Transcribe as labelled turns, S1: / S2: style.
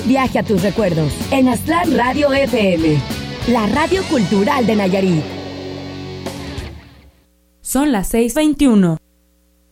S1: Viaje a tus recuerdos en Aztlán Radio FM, la radio cultural de Nayarit.
S2: Son las 6:21.